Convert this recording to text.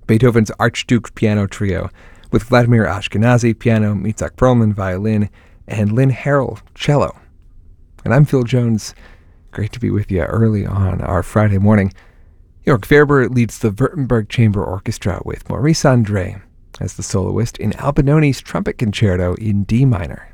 Beethoven's Archduke Piano Trio, with Vladimir Ashkenazy piano, Itzhak Perlman violin, and Lynn Harrell cello. And I'm Phil Jones. Great to be with you early on our Friday morning. Jörg Werber leads the Württemberg Chamber Orchestra with Maurice André as the soloist in Albinoni's Trumpet Concerto in D minor.